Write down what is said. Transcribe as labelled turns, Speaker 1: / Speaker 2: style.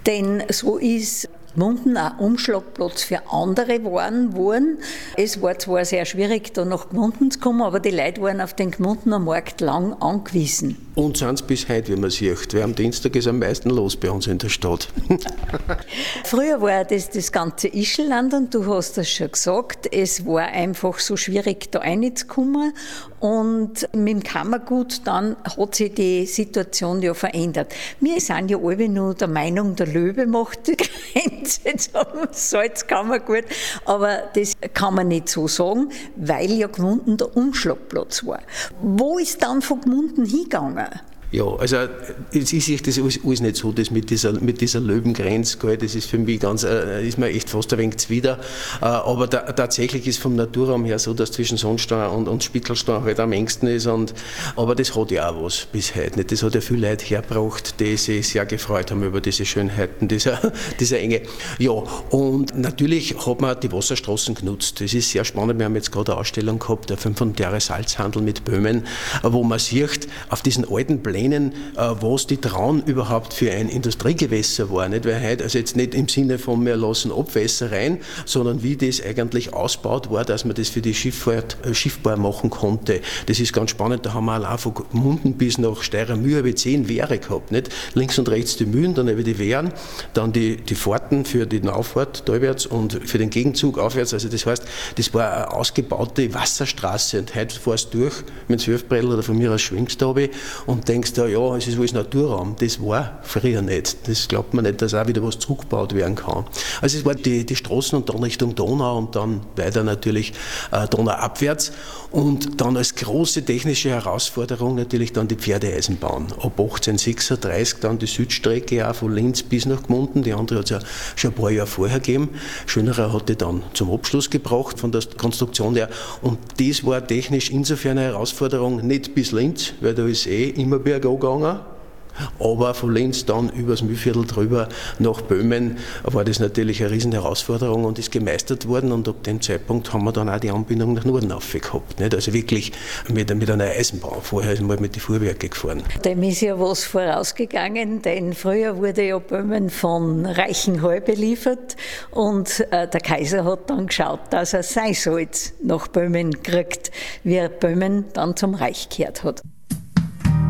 Speaker 1: Denn so ist Gmunden ein Umschlagplatz für andere Waren geworden. Es war zwar sehr schwierig, da nach Gmunden zu kommen, aber die Leute waren auf den Gmundener Markt lang angewiesen.
Speaker 2: Und sind es bis heute, wie man sieht. Weil am Dienstag ist am meisten los bei uns in der Stadt.
Speaker 1: Früher war das ganze Ischelland und du hast das schon gesagt, es war einfach so schwierig, da reinzukommen. Und mit dem Kammergut dann hat sich die Situation ja verändert. Wir sind ja alle nur der Meinung, der Löwe macht die Grenze zum Salzkammergut, aber das kann man nicht so sagen, weil ja Gmunden der Umschlagplatz war. Wo ist dann von Gmunden hingegangen?
Speaker 2: Ja, also ich sehe das alles nicht so, das mit dieser Löwengrenze, das ist für mich ist mir echt fast ein wenig zuwider. Aber tatsächlich ist vom Naturraum her so, dass zwischen Sonnstein und Spittelstein halt am engsten ist. Aber das hat ja auch was bis heute nicht. Das hat ja viele Leute hergebracht, die sich sehr gefreut haben über diese Schönheiten dieser Enge. Ja, und natürlich hat man die Wasserstraßen genutzt. Das ist sehr spannend. Wir haben jetzt gerade eine Ausstellung gehabt, der 500 Jahre Salzhandel mit Böhmen, wo man sieht, auf diesen alten Plänen, was die Traun überhaupt für ein Industriegewässer war. Nicht? Weil heute, also jetzt nicht im Sinne von wir lassen Abwässer rein, sondern wie das eigentlich ausgebaut war, dass man das für die Schifffahrt schiffbar machen konnte. Das ist ganz spannend. Da haben wir allein von Gmunden bis nach Steirermühl habe ich 10 Wehre gehabt. Nicht? Links und rechts die Mühlen, dann über die Wehren, dann die Fahrten für die Auffahrt talwärts und für den Gegenzug aufwärts. Also das heißt, das war eine ausgebaute Wasserstraße und heute fährst du durch mit dem Surfbrettel oder von mir aus schwimmst du runter und denkst, ja, es ist alles Naturraum. Das war früher nicht. Das glaubt man nicht, dass auch wieder was zurückgebaut werden kann. Also es war die Straßen und dann Richtung Donau und dann weiter natürlich Donauabwärts. Und dann als große technische Herausforderung natürlich dann die Pferdeeisenbahn. Ab 1836 dann die Südstrecke auch von Linz bis nach Gmunden. Die andere hat es ja schon ein paar Jahre vorher gegeben. Schönerer hat die dann zum Abschluss gebracht von der Konstruktion her. Und das war technisch insofern eine Herausforderung, nicht bis Linz, weil da ist immer bergab gegangen. Aber von Linz dann übers Mühlviertel drüber nach Böhmen war das natürlich eine riesen Herausforderung und ist gemeistert worden. Und ab dem Zeitpunkt haben wir dann auch die Anbindung nach Norden gehabt. Nicht? Also wirklich mit einer Eisenbahn. Vorher ist mal mit den Fuhrwerken gefahren.
Speaker 1: Dem ist ja was vorausgegangen, denn früher wurde ja Böhmen von Reichenhall beliefert und der Kaiser hat dann geschaut, dass er sein Salz nach Böhmen kriegt, wie Böhmen dann zum Reich gehört hat.